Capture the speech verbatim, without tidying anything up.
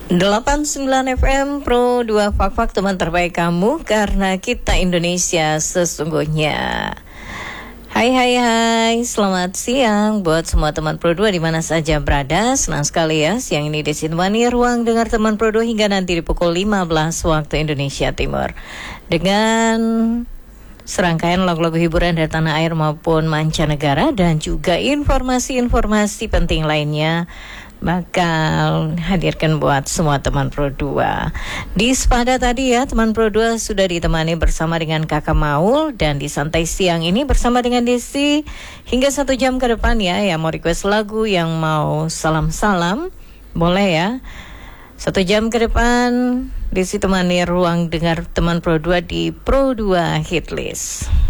delapan puluh sembilan F M Pro dua Fak-Fak, teman terbaik kamu, karena kita Indonesia sesungguhnya. Hai hai hai, selamat siang buat semua teman Pro dua di mana saja berada. Senang sekali ya siang ini ditemani ruang dengar teman Pro dua hingga nanti di pukul lima belas waktu Indonesia Timur, dengan serangkaian lagu-lagu hiburan dari tanah air maupun mancanegara, dan juga informasi-informasi penting lainnya bakal hadirkan buat semua teman Pro dua. Di Sepada tadi ya, teman Pro dua sudah ditemani bersama dengan Kakak Maul, dan di Santai Siang ini bersama dengan Desi hingga satu jam ke depan ya. Yang mau request lagu, yang mau salam-salam, boleh ya. Satu jam ke depan Desi temani ruang dengar teman Pro dua di Pro dua Hitlist.